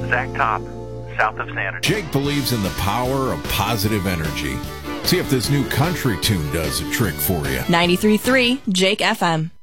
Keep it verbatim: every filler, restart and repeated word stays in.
Zach Top, south of San. Jake believes in the power of positive energy. See if this new country tune does a trick for you. ninety-three point three Jake F M.